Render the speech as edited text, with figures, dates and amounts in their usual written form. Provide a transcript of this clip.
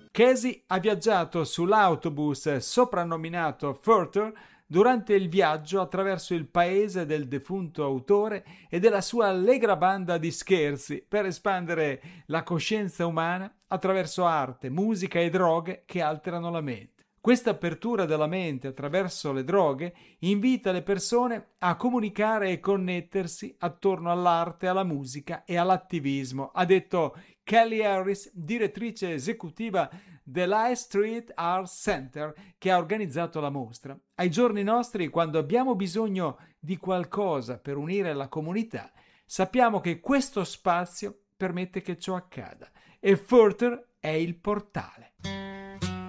Casey ha viaggiato sull'autobus soprannominato Further durante il viaggio attraverso il paese del defunto autore e della sua allegra banda di scherzi per espandere la coscienza umana attraverso arte, musica e droghe che alterano la mente. Questa apertura della mente attraverso le droghe invita le persone a comunicare e connettersi attorno all'arte, alla musica e all'attivismo, ha detto Kelly Harris, direttrice esecutiva dell'High Street Arts Center che ha organizzato la mostra. Ai giorni nostri, quando abbiamo bisogno di qualcosa per unire la comunità, sappiamo che questo spazio permette che ciò accada e Further è il portale.